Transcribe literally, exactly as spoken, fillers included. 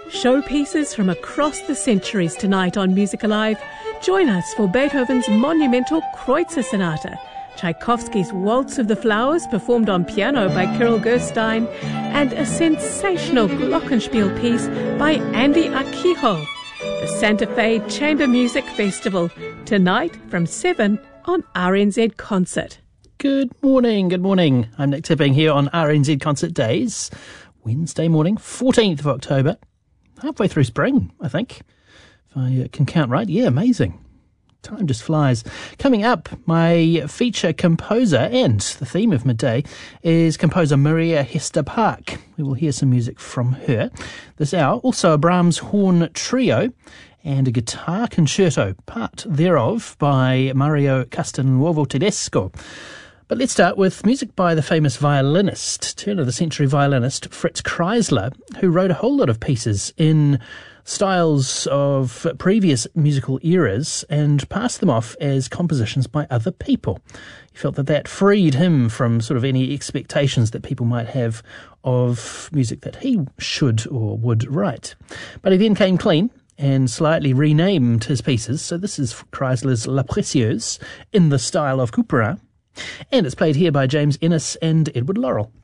Showpieces from across the centuries tonight on Music Alive. Join us for Beethoven's monumental Kreutzer Sonata, Tchaikovsky's Waltz of the Flowers performed on piano by Kirill Gerstein, and a sensational glockenspiel piece by Andy Akiho. The Santa Fe Chamber Music Festival, tonight from seven on R N Z Concert. Good morning, good morning. I'm Nick Tipping here on R N Z Concert Days. Wednesday morning, fourteenth of October. Halfway through spring, I think. If I uh, can count right. Yeah, amazing. Time just flies. Coming up, my feature composer and the theme of midday is composer Maria Hester Park. We will hear some music from her this hour. Also a Brahms horn trio and a guitar concerto, part thereof by Mario Castelnuovo Tedesco. But let's start with music by the famous violinist, turn-of-the-century violinist Fritz Kreisler, who wrote a whole lot of pieces in styles of previous musical eras and passed them off as compositions by other people. He felt that that freed him from sort of any expectations that people might have of music that he should or would write. But he then came clean and slightly renamed his pieces. So this is Kreisler's La Précieuse in the style of Couperin. And it's played here by James Ennis and Edward Laurel.